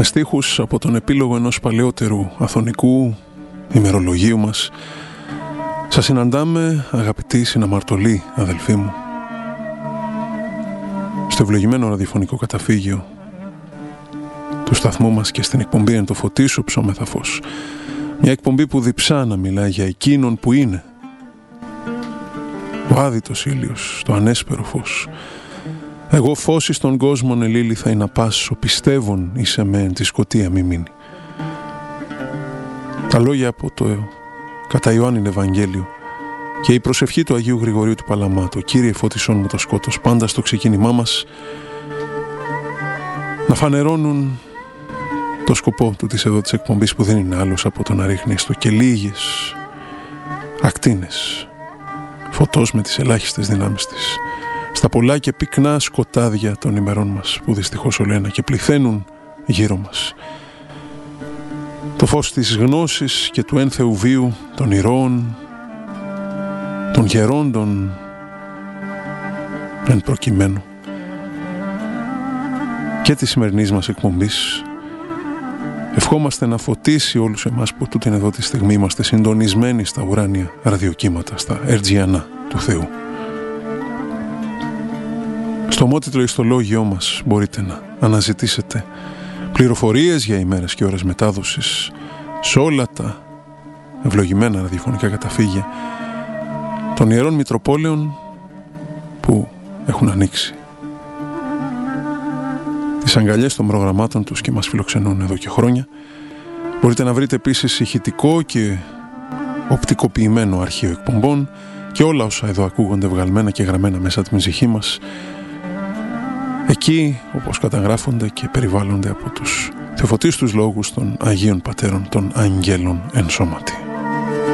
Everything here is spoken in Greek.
με στίχους από τον επίλογο ενός παλαιότερου αθωνικού ημερολογίου μας. Σας συναντάμε, αγαπητοί συναμαρτωλοί αδελφοί μου, στο ευλογημένο ραδιοφωνικό καταφύγιο του σταθμού μας και στην εκπομπή «Εν το φωτί σου ψώμεθα φως». Μια εκπομπή που διψά να μιλάει για εκείνον που είναι ο άδειτος ήλιος, το ανέσπερο φως. Εγώ φως εις τον κόσμον ελίλη θα είναι απάσω, πιστεύων είσαι με εν τη σκοτία μη μείνει. Τα λόγια από το κατά Ιωάννην Ευαγγέλιο και η προσευχή του Αγίου Γρηγορίου του Παλαμάτου. Κύριε φώτισόν μου το σκότος, πάντα στο ξεκίνημά μας να φανερώνουν το σκοπό του της εδώ της εκπομπής, που δεν είναι άλλος από το να ρίχνει στο και λίγες ακτίνες φωτός με τις ελάχιστες δυνάμεις της στα πολλά και πυκνά σκοτάδια των ημερών μας, που δυστυχώς ολοένα και πληθαίνουν γύρω μας. Το φως της γνώσης και του ένθεου βίου των ηρώων, των γερόντων εν προκειμένου και της σημερινής μας εκπομπής. Ευχόμαστε να φωτίσει όλους εμάς που τούτην εδώ τη στιγμή είμαστε συντονισμένοι στα ουράνια ραδιοκύματα, στα Ερτζιανά του Θεού. Στο μότιτλο ιστολόγιό μας μπορείτε να αναζητήσετε πληροφορίες για ημέρες και ώρες μετάδοσης σε όλα τα ευλογημένα ραδιοφωνικά καταφύγια των Ιερών Μητροπόλεων που έχουν ανοίξει τις αγκαλιές των προγραμμάτων τους και μας φιλοξενούν εδώ και χρόνια. Μπορείτε να βρείτε επίσης ηχητικό και οπτικοποιημένο αρχείο εκπομπών και όλα όσα εδώ ακούγονται βγαλμένα και γραμμένα μέσα από τη ψυχή μας, εκεί όπως καταγράφονται και περιβάλλονται από τους θεοφωτίστους λόγους των Αγίων Πατέρων των Αγγέλων εν σώματι.